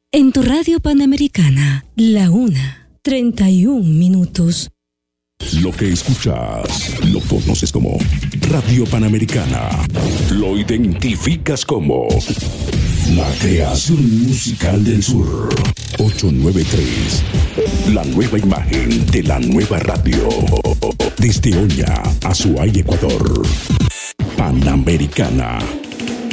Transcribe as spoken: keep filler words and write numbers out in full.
En tu radio Panamericana, la una, treinta y un minutos. Lo que escuchas, lo conoces como Radio Panamericana. Lo identificas como la creación musical del sur. ochocientos noventa y tres. La nueva imagen de la nueva radio. Desde Oña, Azuay, Ecuador. Panamericana.